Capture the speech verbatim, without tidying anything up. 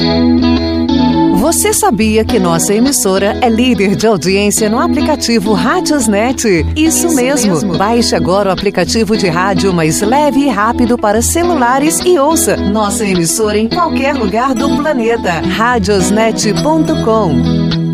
Você sabia que nossa emissora é líder de audiência no aplicativo Radiosnet? Isso, Isso mesmo. mesmo. Baixe agora o aplicativo de rádio mais leve e rápido para celulares e ouça nossa emissora em qualquer lugar do planeta. radiosnet ponto com